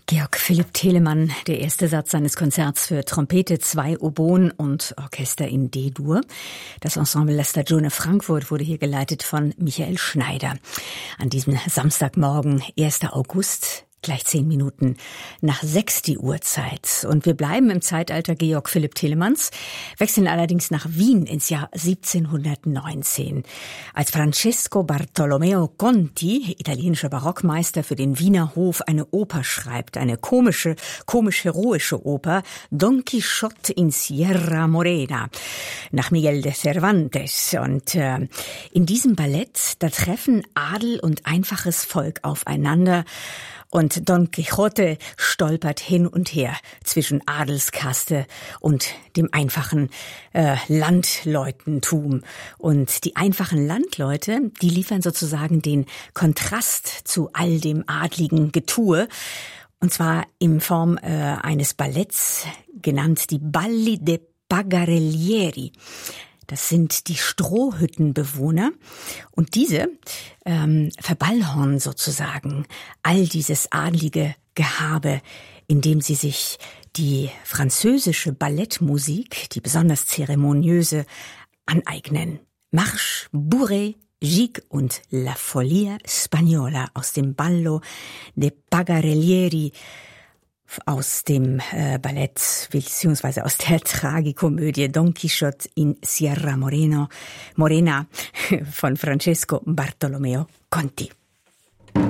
Georg Philipp Telemann, der erste Satz seines Konzerts für Trompete, 2 Oboen und Orchester in D-Dur. Das Ensemble La Stagione Frankfurt wurde hier geleitet von Michael Schneider. An diesem Samstagmorgen, 1. August, gleich 10 Minuten nach 6 die Uhrzeit. Und wir bleiben im Zeitalter Georg Philipp Telemanns, wechseln allerdings nach Wien ins Jahr 1719. Als Francesco Bartolomeo Conti, italienischer Barockmeister, für den Wiener Hof eine Oper schreibt, eine komisch-heroische Oper, Don Quixote in Sierra Morena, nach Miguel de Cervantes. Und in diesem Ballett, da treffen Adel und einfaches Volk aufeinander. Und Don Quixote stolpert hin und her zwischen Adelskaste und dem einfachen Landleutentum. Und die einfachen Landleute, die liefern sozusagen den Kontrast zu all dem adligen Getue. Und zwar in Form eines Balletts, genannt die Balli de Pagarellieri. Das sind die Strohhüttenbewohner und diese verballhornen sozusagen all dieses adlige Gehabe, indem sie sich die französische Ballettmusik, die besonders zeremoniöse, aneignen. Marche, Bourrée, Gigue und La Follia Spagnola aus dem Ballo de Pagarellieri, aus dem Ballett beziehungsweise aus der Tragikomödie Don Quixote in Sierra Morena von Francesco Bartolomeo Conti.